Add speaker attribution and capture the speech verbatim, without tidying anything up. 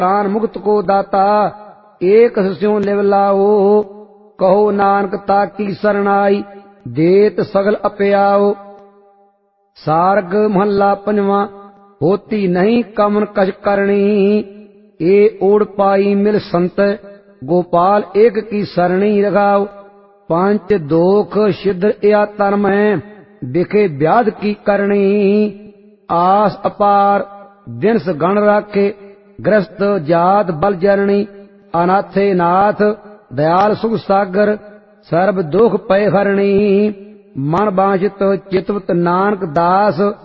Speaker 1: कान मुक्त को दाता एक स्यों लिव लाओ। कहो नानक ताकी सरनाई देत सगल अपयाओ। सार्ग महला पंजवा होती नहीं कमन कछ करनी। ए ओढ़ पाई मिल संत गोपाल एक की सरणी रखाओ। पंच दोख सिद्ध या तन में बिखे व्याध की करनी। आस अपार दिनस गण राखे ग्रस्त जात बल जरणी। अनाथे नाथ दयाल सुख सागर सर्व दुख पय हरणी। मन बांछित चितवत नानक दास